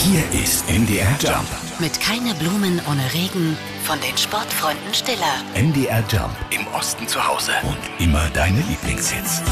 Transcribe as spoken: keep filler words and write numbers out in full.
Hier ist N D R Jump. Mit Keine Blumen ohne Regen von den Sportfreunden Stiller. N D R Jump. Im Osten zu Hause. Und immer deine Lieblingshits.